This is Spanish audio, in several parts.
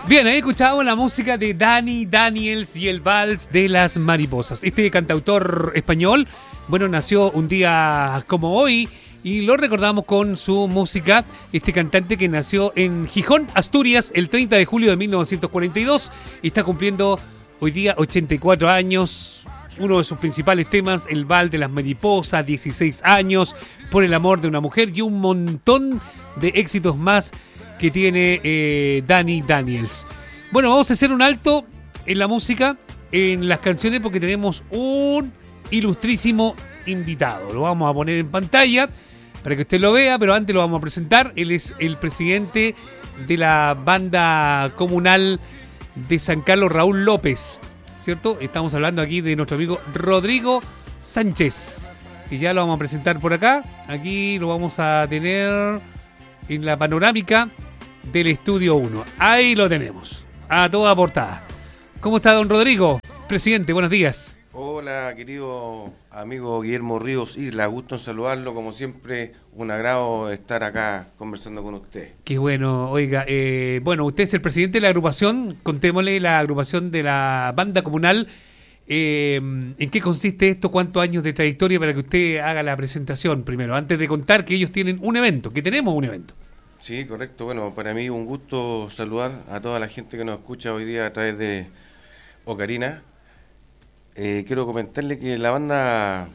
Bien, ahí escuchábamos la música de Dani Daniels y el Vals de las Mariposas. Este cantautor español, bueno, nació un día como hoy y lo recordamos con su música. Este cantante que nació en Gijón, Asturias, el 30 de julio de 1942 y está cumpliendo hoy día 84 años. Uno de sus principales temas, el Vals de las Mariposas, 16 años, Por el amor de una mujer y un montón de éxitos más que tiene Dani Daniels. Bueno, vamos a hacer un alto en la música, en las canciones, porque tenemos un ilustrísimo invitado. Lo vamos a poner en pantalla para que usted lo vea, pero antes lo vamos a presentar. Él es el presidente de la banda comunal de San Carlos, Raúl López, ¿cierto? Estamos hablando aquí de nuestro amigo Rodrigo Sánchez, y ya lo vamos a presentar por acá. Aquí lo vamos a tener en la panorámica del Estudio 1. Ahí lo tenemos, a toda portada. ¿Cómo está, don Rodrigo? Presidente, buenos días. Hola, querido amigo Guillermo Ríos Isla, gusto en saludarlo, como siempre, un agrado estar acá conversando con usted. Qué bueno, oiga, bueno, usted es el presidente de la agrupación, contémosle la agrupación de la banda comunal. ¿En qué consiste esto? ¿Cuántos años de trayectoria? Para que usted haga la presentación primero, antes de contar que ellos tienen un evento, que tenemos un evento. Sí, correcto. Bueno, para mí un gusto saludar a toda la gente que nos escucha hoy día a través de Ocarina. Quiero comentarle que la banda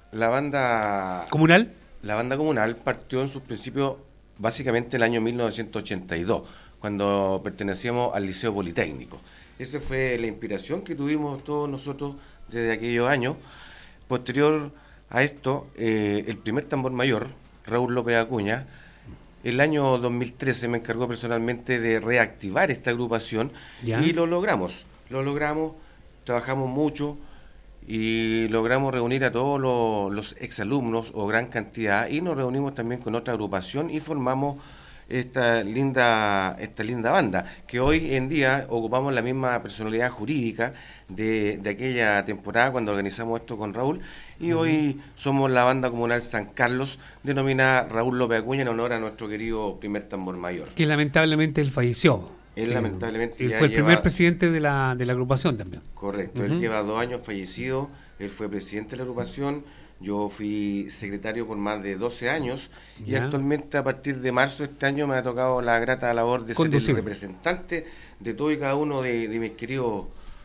¿Comunal? La banda comunal partió en sus principios básicamente el año 1982, cuando pertenecíamos al Liceo Politécnico. Esa fue la inspiración que tuvimos todos nosotros desde aquellos años. Posterior a esto, el primer tambor mayor, Raúl López Acuña, el año 2013 me encargó personalmente de reactivar esta agrupación. ¿Ya? Y lo logramos, trabajamos mucho y logramos reunir a todos los exalumnos o gran cantidad, y nos reunimos también con otra agrupación y formamos esta linda banda, que hoy en día ocupamos la misma personalidad jurídica de aquella temporada cuando organizamos esto con Raúl, y hoy somos la banda comunal San Carlos, denominada Raúl López Acuña, en honor a nuestro querido primer tambor mayor. Que lamentablemente él falleció. Él sí, lamentablemente él fue el primer presidente de la agrupación también. Correcto, él lleva 2 años fallecido, él fue presidente de la agrupación. Yo fui secretario por más de 12 años y actualmente a partir de marzo de este año me ha tocado la grata labor de ser el representante de todo y cada uno de mis queridos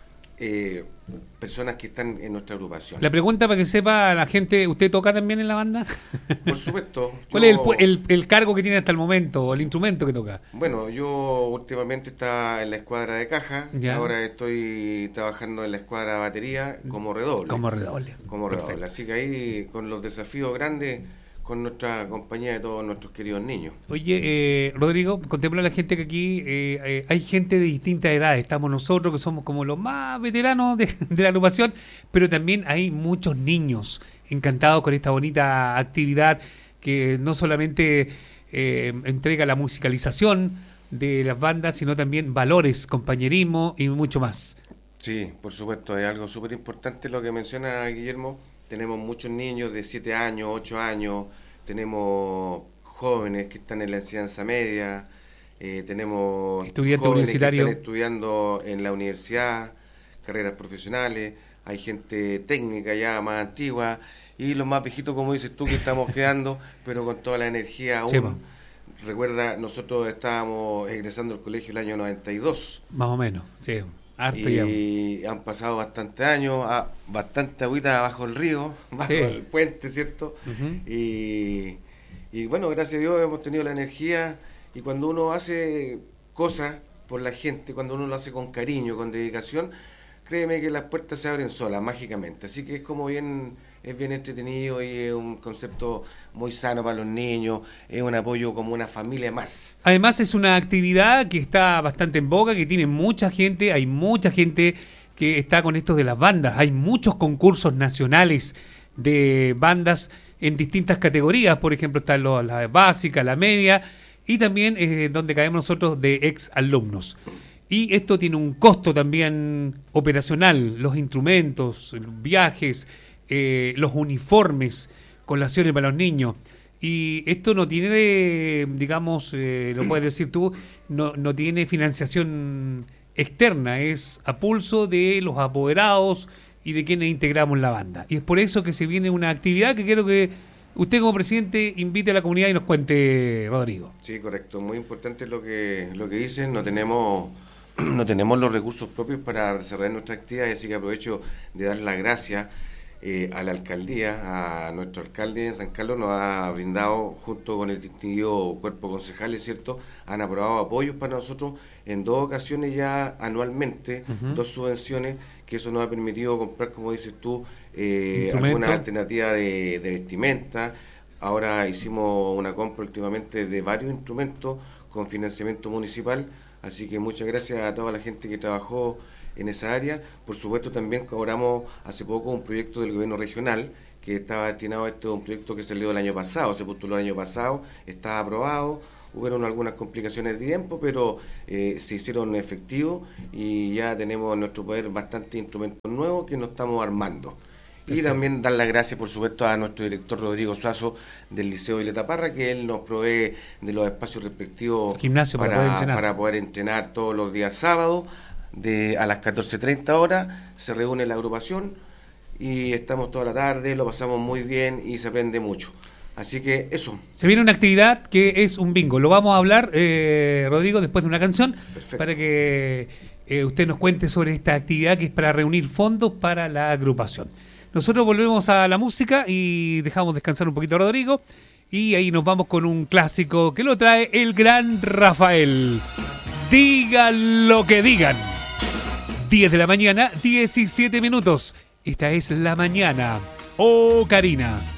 personas que están en nuestra agrupación. La pregunta para que sepa la gente, ¿usted toca también en la banda? Por supuesto. ¿Cuál es el cargo que tiene hasta el momento, o el instrumento que toca? Bueno, yo últimamente estaba en la escuadra de caja, ahora estoy trabajando en la escuadra de batería como redoble. Como redoble, así que ahí con los desafíos grandes con nuestra compañía de todos nuestros queridos niños. Oye, Rodrigo, contémosle a la gente que aquí hay gente de distintas edades. Estamos nosotros, que somos como los más veteranos de la agrupación, pero también hay muchos niños encantados con esta bonita actividad que no solamente entrega la musicalización de las bandas, sino también valores, compañerismo y mucho más. Sí, por supuesto, es algo súper importante lo que menciona Guillermo. Tenemos muchos niños de 7 años, 8 años, tenemos jóvenes que están en la enseñanza media, tenemos estudiantes jóvenes universitarios que están estudiando en la universidad, carreras profesionales, hay gente técnica ya más antigua, y los más viejitos, como dices tú, que estamos quedando, pero con toda la energía aún. Sí, recuerda, nosotros estábamos egresando al colegio el año 92. Más o menos, sí. Harto y ya han pasado bastantes años, bastante agüita bajo el río, bajo el puente, ¿cierto? Y bueno, gracias a Dios hemos tenido la energía, y cuando uno hace cosas por la gente, cuando uno lo hace con cariño, con dedicación, créeme que las puertas se abren solas, mágicamente. Así que es bien entretenido y es un concepto muy sano para los niños, es un apoyo como una familia más. Además es una actividad que está bastante en boga, que tiene mucha gente, hay mucha gente que está con esto de las bandas, hay muchos concursos nacionales de bandas en distintas categorías, por ejemplo está la básica, la media, y también donde caemos nosotros de ex alumnos. Y esto tiene un costo también operacional, los instrumentos, los viajes, los uniformes, colaciones para los niños. Y esto no tiene, digamos, lo puedes decir tú, no tiene financiación externa, es a pulso de los apoderados y de quienes integramos la banda. Y es por eso que se viene una actividad que quiero que usted como presidente invite a la comunidad y nos cuente, Rodrigo. Sí, correcto. Muy importante lo que dicen. No tenemos los recursos propios para desarrollar nuestra actividad, así que aprovecho de dar las gracias a la alcaldía, a nuestro alcalde en San Carlos. Nos ha brindado, junto con el distinguido cuerpo de concejales, ¿cierto? Han aprobado apoyos para nosotros en 2 ocasiones ya anualmente, 2 subvenciones, que eso nos ha permitido comprar, como dices tú, alguna alternativa de vestimenta. Ahora hicimos una compra últimamente de varios instrumentos con financiamiento municipal, así que muchas gracias a toda la gente que trabajó en esa área. Por supuesto, también cobramos hace poco un proyecto del gobierno regional que estaba destinado a esto, un proyecto que salió el año pasado, se postuló el año pasado, está aprobado. Hubieron algunas complicaciones de tiempo, pero se hicieron efectivos y ya tenemos en nuestro poder bastantes instrumentos nuevos que nos estamos armando. Y también dar las gracias, por supuesto, a nuestro director Rodrigo Suazo del Liceo Violeta Parra, que él nos provee de los espacios respectivos gimnasio para poder entrenar todos los días sábados. A las 14:30 horas se reúne la agrupación y estamos toda la tarde, lo pasamos muy bien y se aprende mucho. Así que eso. Se viene una actividad que es un bingo. Lo vamos a hablar, Rodrigo, después de una canción. Perfecto. Para que usted nos cuente sobre esta actividad que es para reunir fondos para la agrupación. Nosotros volvemos a la música y dejamos descansar un poquito a Rodrigo. Y ahí nos vamos con un clásico que lo trae el gran Rafael. Digan lo que digan. 10 de la mañana, 17 minutos. Esta es La Mañana. Oh, Karina.